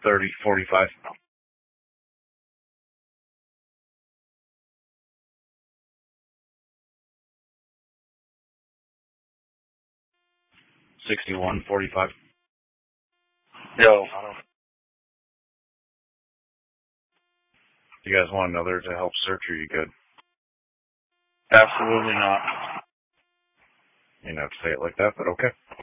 3045. 6145. Yo. You guys want another to help search, or you good? Absolutely not. You know, say it like that, but okay.